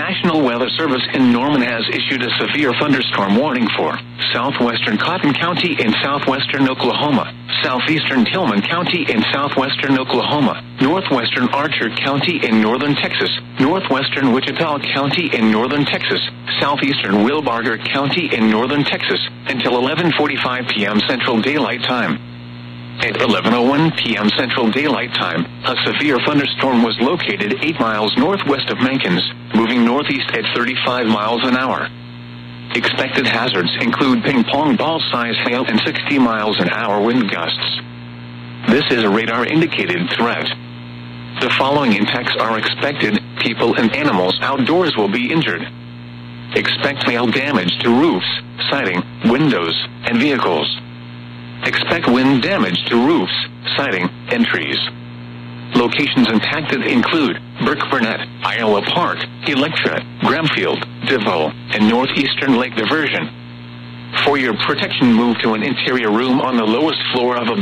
National Weather Service in Norman has issued a severe thunderstorm warning for southwestern Cotton County in southwestern Oklahoma, southeastern Tillman County in southwestern Oklahoma, northwestern Archer County in northern Texas, northwestern Wichita County in northern Texas, southeastern Wilbarger County in northern Texas, until 11:45 p.m. Central Daylight Time. At 11:01 p.m. Central Daylight Time, a severe thunderstorm was located 8 miles northwest of Mankins, moving northeast at 35 miles an hour. Expected hazards include ping-pong ball-size hail and 60 miles an hour wind gusts. This is a radar-indicated threat. The following impacts are expected: people and animals outdoors will be injured. Expect hail damage to roofs, siding, windows, and vehicles. Expect wind damage to roofs, siding, and trees. Locations impacted include Burke Burnett, Iowa Park, Electra, Gramfield, DeVoe, and northeastern Lake Diversion. For your protection, move to an interior room on the lowest floor of a